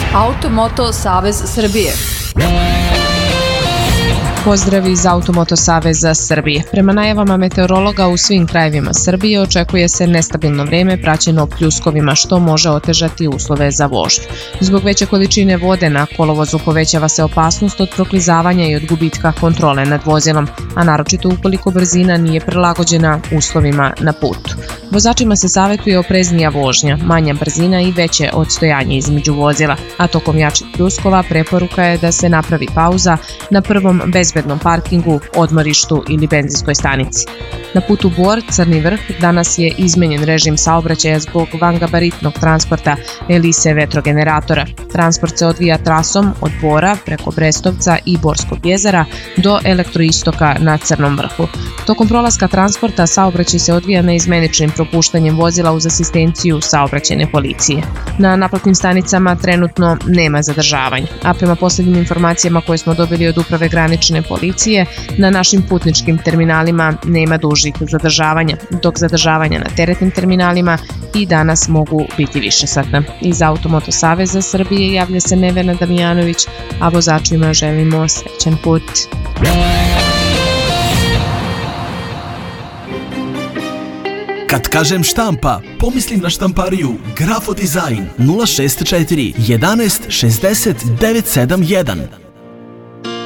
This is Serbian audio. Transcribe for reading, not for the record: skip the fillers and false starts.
Automoto Savez Srbije. Pozdrav iz Automoto Saveza Srbije. Prema najavama meteorologa u svim krajevima Srbije očekuje se nestabilno vreme praćeno pljuskovima što može otežati uslove za vožnju. Zbog veće količine vode na kolovozu povećava se opasnost od proklizavanja i od gubitka kontrole nad vozilom, a naročito ukoliko brzina nije prilagođena uslovima na putu. Vozačima se savjetuje opreznija vožnja, manja brzina i veće odstojanje između vozila, a tokom jačih pljuskova preporuka je da se napravi pauza na prvom bezbednom parkingu, odmorištu ili benzinskoj stanici. Na putu Bor-Crni Vrh danas je izmenjen režim saobraćaja zbog vangabaritnog transporta Elise vetrogeneratora. Transport se odvija trasom od Bora preko Brestovca i Borskog jezera do elektroistoka na Crnom Vrhu. Tokom prolaska transporta saobraćaj se odvija neizmeničnim propuštanjem vozila uz asistenciju saobraćajne policije. Na naplatnim stanicama trenutno nema zadržavanja, a prema poslednjim informacijama koje smo dobili od Uprave granične policije, na našim putničkim terminalima nema dužih zadržavanja, dok zadržavanja na teretnim terminalima i danas mogu biti višesatna. Iz Automoto Saveza Srbije javlja se Nevena Damjanović, a vozačima želimo srećan put. Kad kažem štampa, pomislim na štampariju Grafo Dizajn 064 11 60 971.